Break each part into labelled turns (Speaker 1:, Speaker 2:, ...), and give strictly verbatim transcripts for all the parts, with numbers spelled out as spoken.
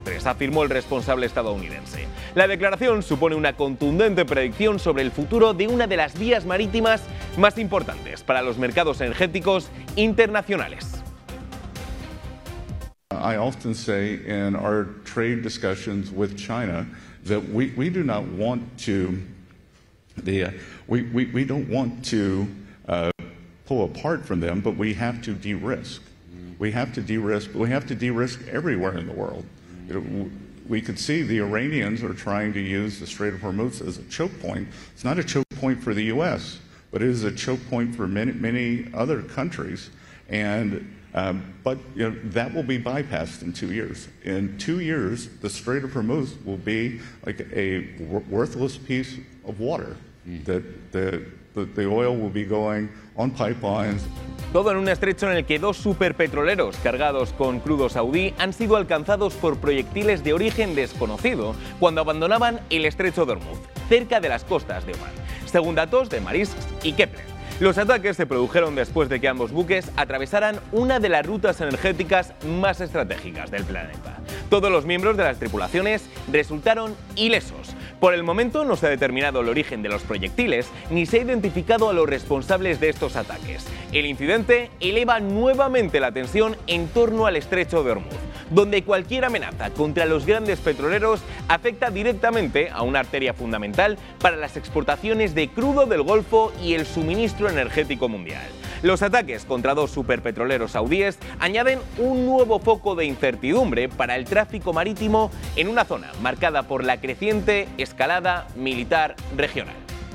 Speaker 1: afirmó el responsable estadounidense. La declaración supone una contundente predicción sobre el futuro de una de las vías marítimas más importantes para los mercados energéticos internacionales.
Speaker 2: I often say in our trade discussions with China that we, we do not want to the uh, we, we, we don't want to uh, pull apart from them, but we have to de-risk. We have to de-risk, but we have to de-risk everywhere in the world. You know, we could see the Iranians are trying to use the Strait of Hormuz as a choke point. It's not a choke point for the U S, but it is a choke point for many, many other countries. And um, but you know, that will be bypassed in two years. In two years, the Strait of Hormuz will be like a worthless piece of water. Mm. That the, the the oil will be going on pipelines.
Speaker 1: Todo en un estrecho en el que dos superpetroleros cargados con crudo saudí han sido alcanzados por proyectiles de origen desconocido cuando abandonaban el estrecho de Hormuz, cerca de las costas de Omán, según datos de Maersk y Kepler. Los ataques se produjeron después de que ambos buques atravesaran una de las rutas energéticas más estratégicas del planeta. Todos los miembros de las tripulaciones resultaron ilesos. Por el momento no se ha determinado el origen de los proyectiles ni se ha identificado a los responsables de estos ataques. El incidente eleva nuevamente la tensión en torno al estrecho de Hormuz, donde cualquier amenaza contra los grandes petroleros afecta directamente a una arteria fundamental para las exportaciones de crudo del Golfo y el suministro energético mundial. Los ataques contra dos superpetroleros saudíes añaden un nuevo foco de incertidumbre para el tráfico marítimo en una zona marcada por la creciente escalada militar regional.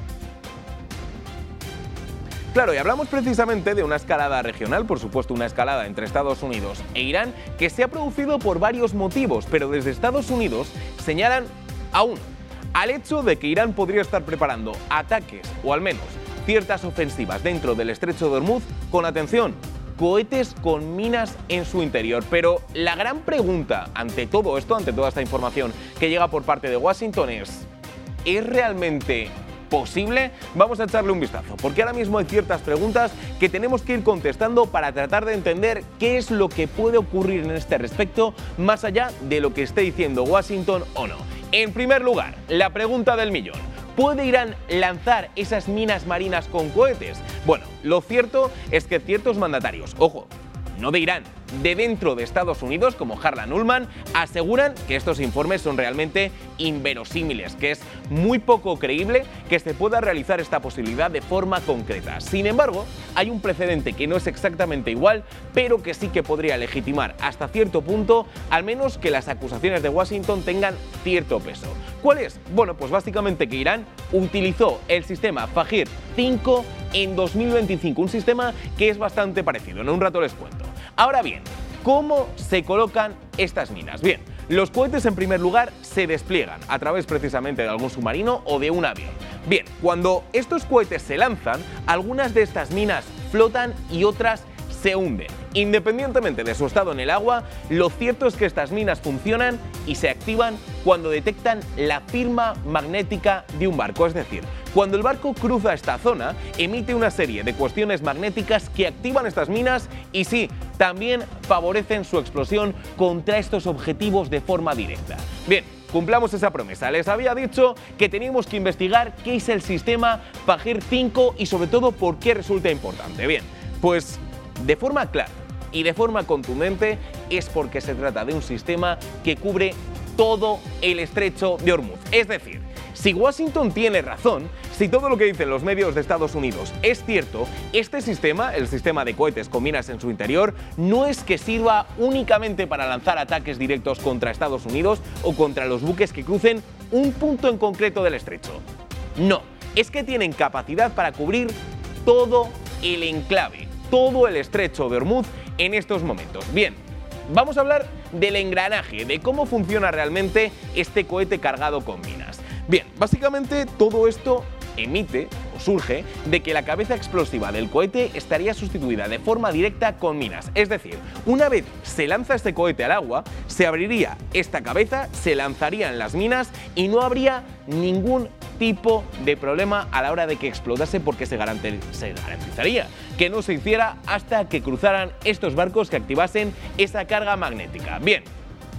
Speaker 1: Claro, y hablamos precisamente de una escalada regional, por supuesto una escalada entre Estados Unidos e Irán, que se ha producido por varios motivos, pero desde Estados Unidos señalan a uno, al hecho de que Irán podría estar preparando ataques, o al menos ciertas ofensivas dentro del estrecho de Hormuz, con atención, cohetes con minas en su interior. Pero la gran pregunta ante todo esto, ante toda esta información que llega por parte de Washington es, ¿es realmente posible? Vamos a echarle un vistazo, porque ahora mismo hay ciertas preguntas que tenemos que ir contestando para tratar de entender qué es lo que puede ocurrir en este respecto, más allá de lo que esté diciendo Washington o no. En primer lugar, la pregunta del millón. ¿Puede Irán lanzar esas minas marinas con cohetes? Bueno, lo cierto es que ciertos mandatarios, ojo, no de Irán, de dentro de Estados Unidos, como Harlan Ullman, aseguran que estos informes son realmente inverosímiles, que es muy poco creíble que se pueda realizar esta posibilidad de forma concreta. Sin embargo, hay un precedente que no es exactamente igual, pero que sí que podría legitimar hasta cierto punto, al menos que las acusaciones de Washington tengan cierto peso. ¿Cuál es? Bueno, pues básicamente que Irán utilizó el sistema Fajr cinco en dos mil veinticinco, un sistema que es bastante parecido, en un rato les cuento. Ahora bien, ¿cómo se colocan estas minas? Bien, los cohetes en primer lugar se despliegan a través precisamente de algún submarino o de un avión. Bien, cuando estos cohetes se lanzan, algunas de estas minas flotan y otras se hunden. Independientemente de su estado en el agua, lo cierto es que estas minas funcionan y se activan cuando detectan la firma magnética de un barco, es decir, cuando el barco cruza esta zona, emite una serie de cuestiones magnéticas que activan estas minas y sí, también favorecen su explosión contra estos objetivos de forma directa. Bien, cumplamos esa promesa. Les había dicho que teníamos que investigar qué es el sistema Fajr cinco y sobre todo por qué resulta importante. Bien, pues de forma clara y de forma contundente es porque se trata de un sistema que cubre todo el estrecho de Hormuz. Es decir, si Washington tiene razón, si todo lo que dicen los medios de Estados Unidos es cierto, este sistema, el sistema de cohetes con minas en su interior, no es que sirva únicamente para lanzar ataques directos contra Estados Unidos o contra los buques que crucen un punto en concreto del estrecho. No, es que tienen capacidad para cubrir todo el enclave, todo el estrecho de Hormuz en estos momentos. Bien, vamos a hablar del engranaje, de cómo funciona realmente este cohete cargado con minas. Bien, básicamente todo esto emite o surge de que la cabeza explosiva del cohete estaría sustituida de forma directa con minas. Es decir, una vez se lanza este cohete al agua, se abriría esta cabeza, se lanzarían las minas y no habría ningún tipo de problema a la hora de que explotase, porque se, garanti- se garantizaría que no se hiciera hasta que cruzaran estos barcos que activasen esa carga magnética. Bien,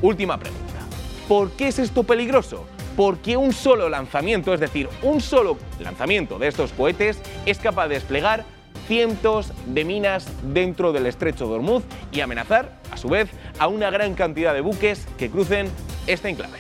Speaker 1: Última pregunta. ¿Por qué es esto peligroso? Porque un solo lanzamiento, es decir, un solo lanzamiento de estos cohetes es capaz de desplegar cientos de minas dentro del estrecho de Hormuz y amenazar, a su vez, a una gran cantidad de buques que crucen este enclave.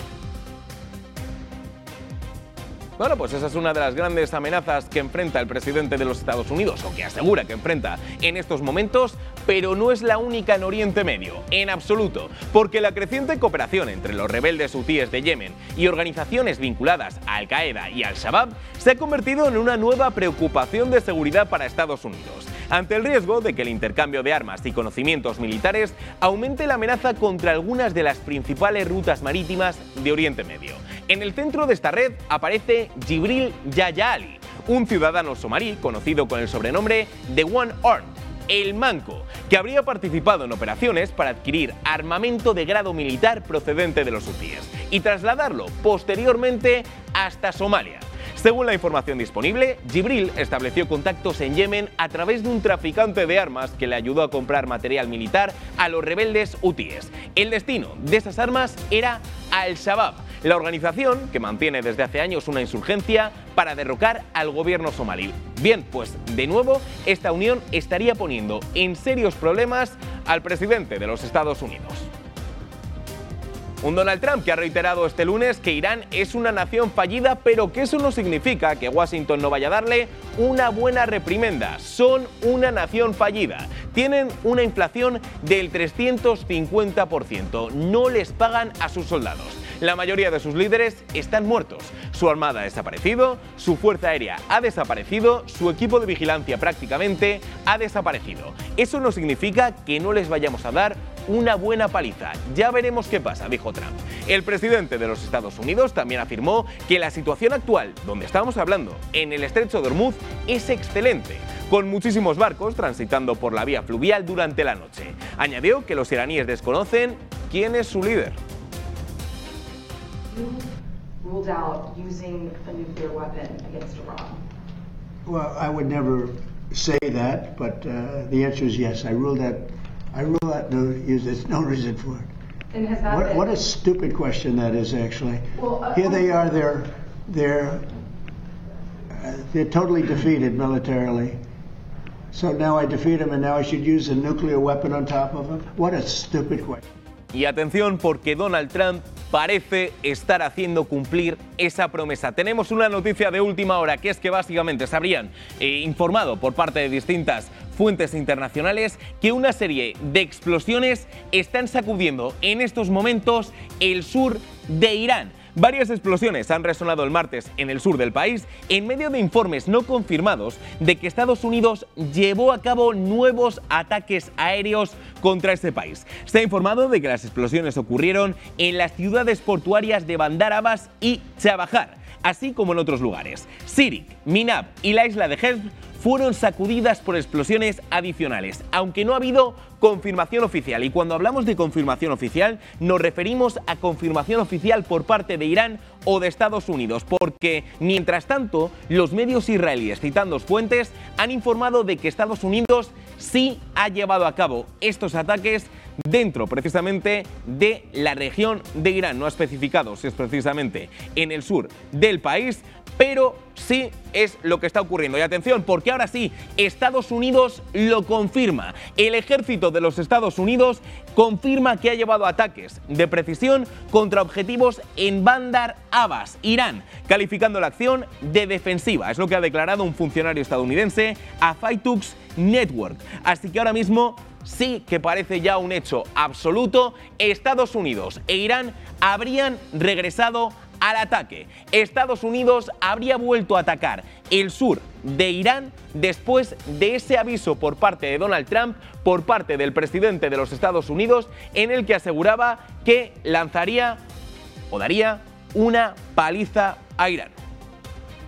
Speaker 1: Bueno, pues esa es una de las grandes amenazas que enfrenta el presidente de los Estados Unidos, o que asegura que enfrenta en estos momentos, pero no es la única en Oriente Medio, en absoluto, porque la creciente cooperación entre los rebeldes hutíes de Yemen y organizaciones vinculadas a Al-Qaeda y Al-Shabaab se ha convertido en una nueva preocupación de seguridad para Estados Unidos, ante el riesgo de que el intercambio de armas y conocimientos militares aumente la amenaza contra algunas de las principales rutas marítimas de Oriente Medio. En el centro de esta red aparece Jibril Yahya Ali, un ciudadano somalí conocido con el sobrenombre de One Armed, el Manco, que habría participado en operaciones para adquirir armamento de grado militar procedente de los hutíes y trasladarlo posteriormente hasta Somalia. Según la información disponible, Jibril estableció contactos en Yemen a través de un traficante de armas que le ayudó a comprar material militar a los rebeldes hutíes. El destino de esas armas era Al-Shabaab, la organización que mantiene desde hace años una insurgencia para derrocar al gobierno somalí. Bien, pues de nuevo esta unión estaría poniendo en serios problemas al presidente de los Estados Unidos. Un Donald Trump que ha reiterado este lunes que Irán es una nación fallida, pero que eso no significa que Washington no vaya a darle una buena reprimenda. Son una nación fallida. Tienen una inflación del trescientos cincuenta por ciento. No les pagan a sus soldados. La mayoría de sus líderes están muertos. Su armada ha desaparecido, su fuerza aérea ha desaparecido, su equipo de vigilancia prácticamente ha desaparecido. Eso no significa que no les vayamos a dar una buena paliza. Ya veremos qué pasa, dijo Trump. El presidente de los Estados Unidos también afirmó que la situación actual, donde estamos hablando, en el estrecho de Hormuz, es excelente, con muchísimos barcos transitando por la vía fluvial durante la noche. Añadió que los iraníes desconocen quién es su líder.
Speaker 3: Ruled out using a nuclear weapon against Iran.
Speaker 4: Well, I would never say that, but uh, the answer is yes. I ruled that. I rule out no use. There's no reason for it.
Speaker 3: And has that
Speaker 4: What,
Speaker 3: been,
Speaker 4: what a stupid question that is, actually.
Speaker 3: Well, uh,
Speaker 4: Here they are. They're they're uh, they're totally defeated militarily. So now I defeat them, and now I should use a nuclear weapon on top of them. What a stupid question.
Speaker 1: Y atención, porque Donald Trump parece estar haciendo cumplir esa promesa. Tenemos una noticia de última hora, que es que básicamente se habrían eh, informado por parte de distintas fuentes internacionales que una serie de explosiones están sacudiendo en estos momentos el sur de Irán. Varias explosiones han resonado el martes en el sur del país en medio de informes no confirmados de que Estados Unidos llevó a cabo nuevos ataques aéreos contra este país. Se ha informado de que las explosiones ocurrieron en las ciudades portuarias de Bandar Abbas y Chabahar, así como en otros lugares. Sirik, Minab y la isla de Hezb fueron sacudidas por explosiones adicionales, aunque no ha habido confirmación oficial. Y cuando hablamos de confirmación oficial, nos referimos a confirmación oficial por parte de Irán o de Estados Unidos, porque, mientras tanto, los medios israelíes, citando fuentes, han informado de que Estados Unidos sí ha llevado a cabo estos ataques dentro, precisamente, de la región de Irán. No ha especificado si es precisamente en el sur del país, pero sí es lo que está ocurriendo. Y atención, porque ahora sí, Estados Unidos lo confirma. El ejército de los Estados Unidos confirma que ha llevado ataques de precisión contra objetivos en Bandar Abbas, Irán, calificando la acción de defensiva. Es lo que ha declarado un funcionario estadounidense a Fightux Network. Así que ahora mismo sí que parece ya un hecho absoluto. Estados Unidos e Irán habrían regresado al ataque. Estados Unidos habría vuelto a atacar el sur de Irán después de ese aviso por parte de Donald Trump, por parte del presidente de los Estados Unidos, en el que aseguraba que lanzaría o daría una paliza a Irán.